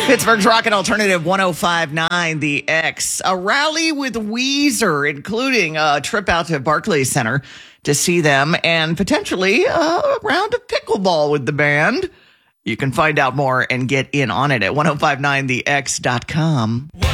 Pittsburgh's Rocket Alternative 105.9 The X. A rally with Weezer, including a trip out to Barclays Center to see them and potentially a round of pickleball with the band. You can find out more and get in on it at 1059thex.com.